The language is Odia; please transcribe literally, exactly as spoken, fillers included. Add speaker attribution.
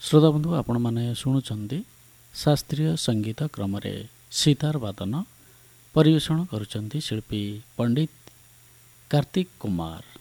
Speaker 1: ଶ୍ରୋତାବନ୍ଧୁ ଆପଣମାନେ ଶୁଣୁଛନ୍ତି ଶାସ୍ତ୍ରୀୟ ସଙ୍ଗୀତ କ୍ରମରେ ସିତାର ବାଦନ ପରିବେଷଣ କରୁଛନ୍ତି ଶିଳ୍ପୀ ପଣ୍ଡିତ କାର୍ତ୍ତିକ କୁମାର।